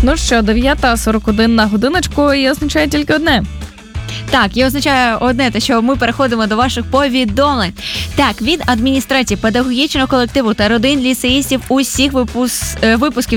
Ну що, 9:41 на годиночку і означає тільки одне. Так, і означає одне, те, що ми переходимо до ваших повідомлень. Так, від адміністрації педагогічного колективу та родин ліцеїстів усіх випусків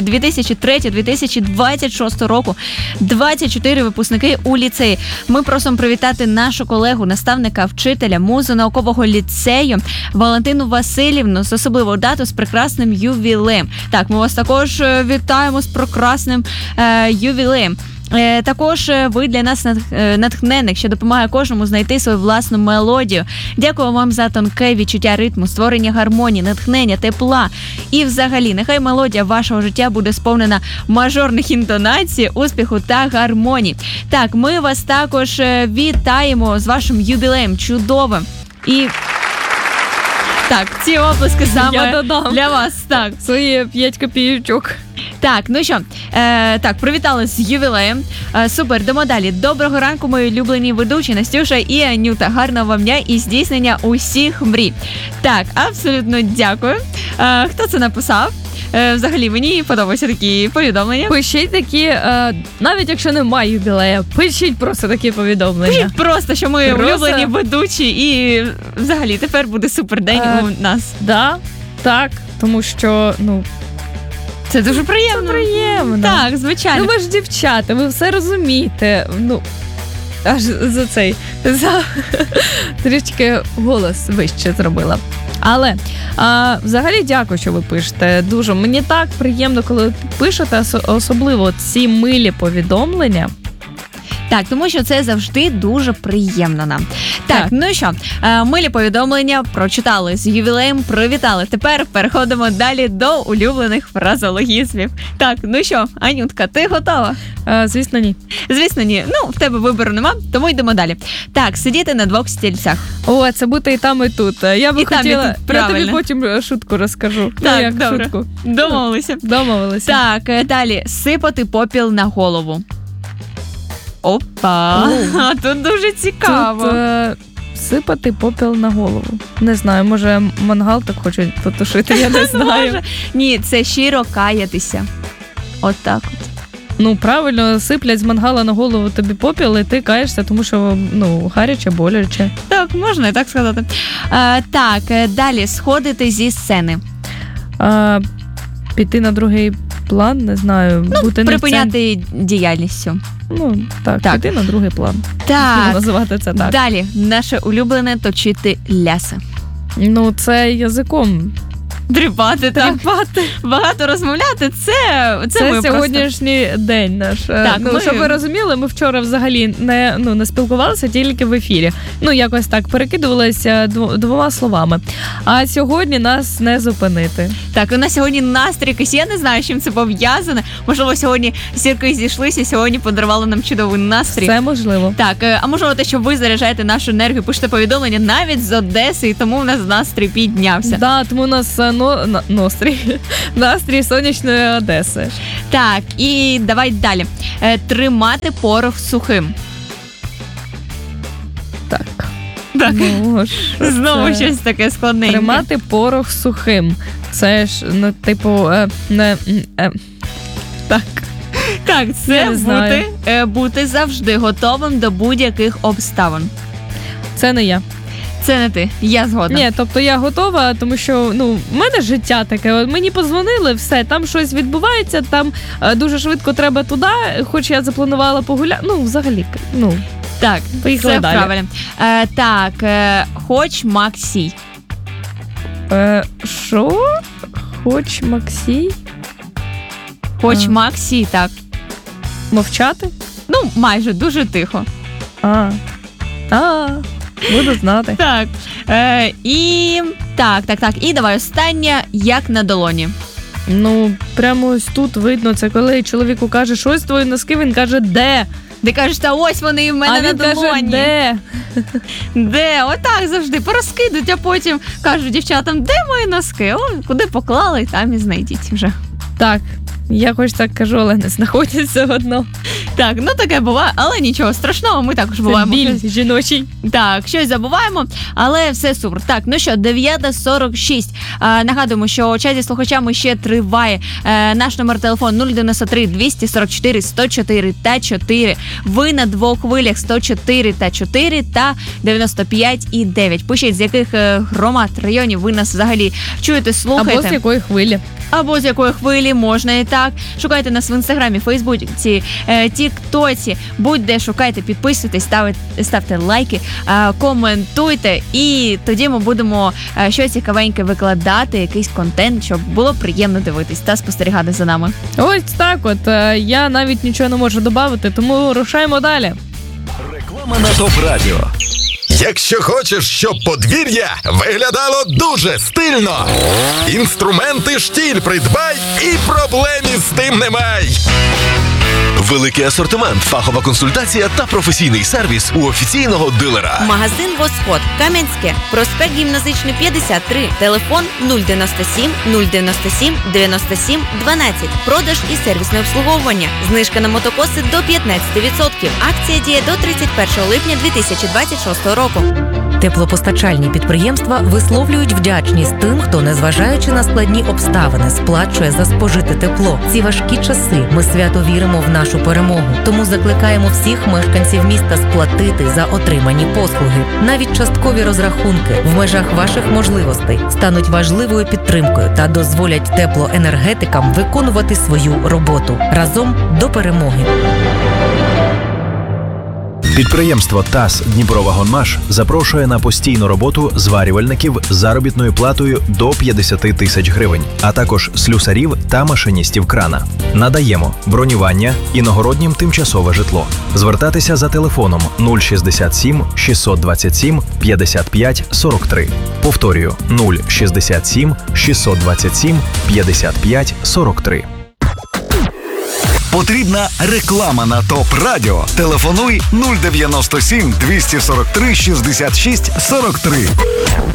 2003-2026 року 24 випускники у ліцеї. Ми просимо привітати нашу колегу, наставника, вчителя музико-наукового ліцею Валентину Васильівну з особливою датою з прекрасним ювілеєм. Так, ми вас також вітаємо з прекрасним ювілеєм. Також ви для нас натхненник, що допомагає кожному знайти свою власну мелодію. Дякую вам за тонке відчуття ритму, створення гармонії, натхнення, тепла. І взагалі, нехай мелодія вашого життя буде сповнена мажорних інтонацій, успіху та гармонії. Так, ми вас також вітаємо з вашим юбілеєм чудовим. І так, ці оплески саме для вас. Так, свої 5 копійочок. Так, ну що, так, привітали з ювілеєм. Супер, йдемо далі. Доброго ранку, мої улюблені ведучі Настюша і Анюта. Гарного вам дня і здійснення усіх мрій. Так, абсолютно дякую. Хто це написав? Взагалі, мені подобаються такі повідомлення. Пишіть такі, навіть якщо немає юбілея, пишіть просто такі повідомлення. Пишіть просто, що ми улюблені ведучі і взагалі тепер буде супер день у нас. Да, так, тому що, це дуже приємно. Це приємно. Так, звичайно. Ви ж дівчата, ви все розумієте. Аж трішки голос вище зробила. Але взагалі дякую, що ви пишете. Дуже мені так приємно, коли пишете, особливо ці милі повідомлення. Так, тому що це завжди дуже приємно нам. Так, ну що, милі повідомлення прочитали, з ювілеєм привітали. Тепер переходимо далі до улюблених фразологізмів. Так, ну що, Анютка, ти готова? Звісно, ні. Звісно, ні. В тебе вибору нема, тому йдемо далі. Так, сидіти на 2 стільцях. О, це бути і там, і тут. Я би хотіла, я тобі потім шутку розкажу. Так, добре. Шутку. Домовилися. Так, далі, сипати попіл на голову. Опа, тут дуже цікаво. Тут сипати попіл на голову. Не знаю, може мангал так хочуть потушити, я не знаю. Ні, це щиро каятися. От так от. Правильно, сиплять з мангала на голову тобі попіл, і ти каєшся, тому що, гаряче, боляче. Так, можна і так сказати. Так, далі, сходити зі сцени. Піти на другий план, не знаю. Бути припиняти діяльністю. Так, піти на другий план. Так, називати це так. Далі, наше улюблене точити ляси. Це язиком. Дрібати, так. Багато розмовляти, це ми сьогоднішній день наш. Так, щоб ви розуміли, ми вчора взагалі не спілкувалися, тільки в ефірі. Якось так, перекидувалися 2 словами. А сьогодні нас не зупинити. Так, у нас сьогодні настрій якийсь, я не знаю, з чим це пов'язане. Можливо, сьогодні зірки зійшлися, сьогодні подарували нам чудовий настрій. Це можливо. Так, а можливо те, що ви заряджаєте нашу енергію, пишете повідомлення навіть з Одеси, і тому у нас настрій піднявся. Да, тому у нас настрій сонячної Одеси. Так, і давай далі. Тримати порох сухим. Так. Знову щось таке складненьке. Тримати порох сухим. Це ж, так. Так, це бути завжди готовим до будь-яких обставин. Це не я. Це не ти, я згодна. Ні, тобто я готова, тому що, в мене життя таке. От мені подзвонили, все, там щось відбувається, там дуже швидко треба туди, хоч я запланувала погуляти, взагалі, Так, поїхали далі. Правильно. Так, хоч Максій. Що? Хоч Максій? Хоч Максій, так. Мовчати? Майже, дуже тихо. Буду знати. Так. І давай останнє, як на долоні. Прямо ось тут видно, це коли чоловіку каже, щось твої носки, він каже, де? Ти кажеш, та ось вони і в мене на долоні. Каже, де? Де? Отак завжди порозкидуть, а потім кажуть дівчатам, де мої носки? Куди поклали, там і знайдіть вже. Так, я хоч так кажу, але не знаходять все одно. Так, ну таке буває, але нічого страшного, ми також буваємо. Біль жіночий. Так, щось забуваємо, але все супер. Так, ну що, 9:46. Нагадуємо, що у чаті слухачами ще триває наш номер телефону 093 244 104 та 4. Ви на двох хвилях 104 та 4 та 95 і 9. Пишіть, з яких громад, районів ви нас взагалі чуєте, слухаєте. Або з якої хвилі. Або з якої хвилі, можна і так. Шукайте нас в інстаграмі, фейсбуці, тіктоці. Будь-де шукайте, підписуйтесь, ставте лайки, коментуйте. І тоді ми будемо щось цікавеньке викладати, якийсь контент, щоб було приємно дивитись та спостерігати за нами. Ось так от. Я навіть нічого не можу додати, тому рушаємо далі. Реклама на ТОП Радіо. Якщо хочеш, щоб подвір'я виглядало дуже стильно, інструменти штіль придбай і проблем із тим немає. Великий асортимент, фахова консультація та професійний сервіс у офіційного дилера. Магазин «Восход», Кам'янське, проспект Гімназичний, 53, телефон 097 097 97 12. Продаж і сервісне обслуговування. Знижка на мотокоси до 15%. Акція діє до 31 липня 2026 року. Теплопостачальні підприємства висловлюють вдячність тим, хто, незважаючи на складні обставини, сплачує за спожите тепло. Ці важкі часи ми свято віримо в нашу перемогу. Тому закликаємо всіх мешканців міста сплатити за отримані послуги. Навіть часткові розрахунки в межах ваших можливостей стануть важливою підтримкою та дозволять теплоенергетикам виконувати свою роботу. Разом до перемоги. Підприємство ТАСС «Дніпровагонмаш» запрошує на постійну роботу зварювальників з заробітною платою до 50 тисяч гривень, а також слюсарів та машиністів крана. Надаємо бронювання, іногороднім тимчасове житло. Звертатися за телефоном 067 627 55 43. Повторюю, 067 627 55 43. Потрібна реклама на ТОП Радіо. Телефонуй 097 243 66 43.